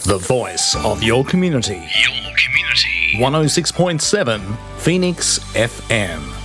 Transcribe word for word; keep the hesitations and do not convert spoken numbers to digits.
The voice of your community. Your community. one oh six point seven Phoenix F M.